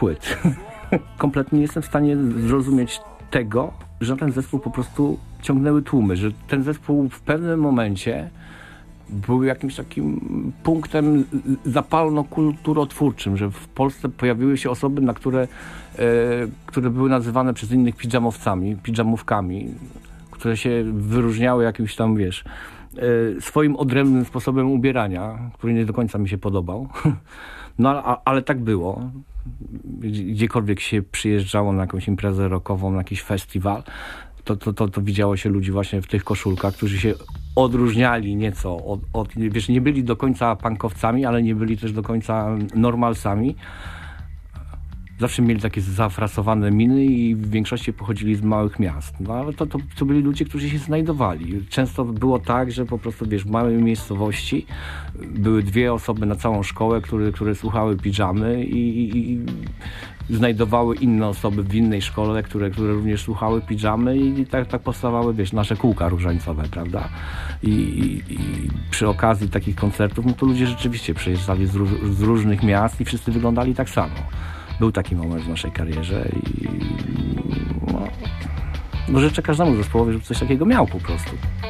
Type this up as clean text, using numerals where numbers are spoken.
płyt. Kompletnie nie jestem w stanie zrozumieć tego, że ten zespół po prostu ciągnęły tłumy, że ten zespół w pewnym momencie był jakimś takim punktem zapalno-kulturotwórczym, że w Polsce pojawiły się osoby, które były nazywane przez innych pidżamówkami, które się wyróżniały jakimś tam, swoim odrębnym sposobem ubierania, który nie do końca mi się podobał. No, ale tak było. Gdziekolwiek się przyjeżdżało na jakąś imprezę rockową, na jakiś festiwal, to widziało się ludzi właśnie w tych koszulkach, którzy się odróżniali nieco od nie byli do końca punkowcami, ale nie byli też do końca normalsami. Zawsze mieli takie zafrasowane miny i w większości pochodzili z małych miast. No ale to byli ludzie, którzy się znajdowali. Często było tak, że po prostu, w małej miejscowości były 2 osoby na całą szkołę, które słuchały pidżamy i znajdowały inne osoby w innej szkole, które również słuchały pidżamy i tak powstawały, nasze kółka różańcowe, prawda? I przy okazji takich koncertów, no to ludzie rzeczywiście przyjeżdżali z różnych miast i wszyscy wyglądali tak samo. Był taki moment w naszej karierze i życzę każdemu zespołowi, żeby coś takiego miał po prostu.